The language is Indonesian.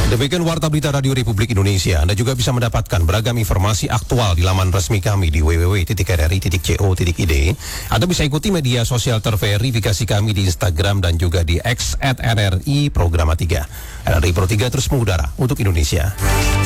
Demikian Warta Berita Radio Republik Indonesia. Anda juga bisa mendapatkan beragam informasi aktual di laman resmi kami di www.rri.co.id. Anda bisa ikuti media sosial terverifikasi kami di Instagram dan juga di X @RRI Programa 3. RRI Pro 3 terus mengudara untuk Indonesia.